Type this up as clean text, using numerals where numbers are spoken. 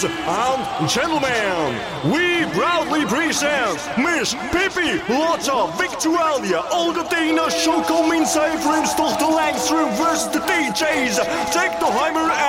Ladies and gentlemen, we proudly present Miss Pippi Lotta Victualia Olgatina Schokominsa Ephraim's Tochter Langstrom versus the DJ's Jack de Heimer